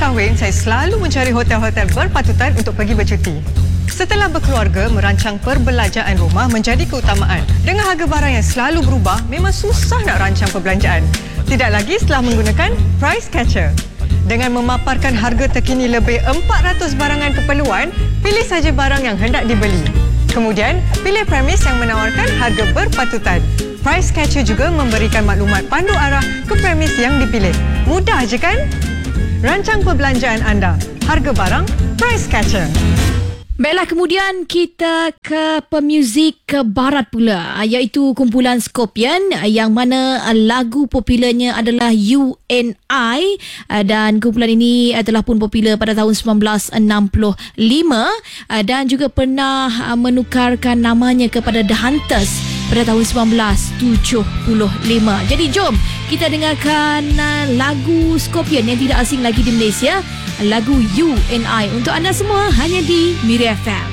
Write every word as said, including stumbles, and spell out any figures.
kahwin, saya selalu mencari hotel-hotel berpatutan untuk pergi bercuti. Setelah berkeluarga, merancang perbelanjaan rumah menjadi keutamaan. Dengan harga barang yang selalu berubah, memang susah nak rancang perbelanjaan. Tidak lagi setelah menggunakan Price Catcher. Dengan memaparkan harga terkini lebih empat ratus barangan keperluan, pilih saja barang yang hendak dibeli. Kemudian, pilih premis yang menawarkan harga berpatutan. Price Catcher juga memberikan maklumat pandu arah ke premis yang dipilih. Mudah je kan? Rancang perbelanjaan anda. Harga barang, Price Catcher. Baiklah, kemudian kita ke pemuzik ke barat pula, iaitu kumpulan Scorpion, yang mana lagu popularnya adalah You and I, dan kumpulan ini telah pun popular pada tahun sembilan belas enam puluh lima dan juga pernah menukarkan namanya kepada The Hunters pada tahun sembilan belas tujuh puluh lima. Jadi jom kita dengarkan lagu Scorpion yang tidak asing lagi di Malaysia, lagu You and I untuk anda semua hanya di Mira F M.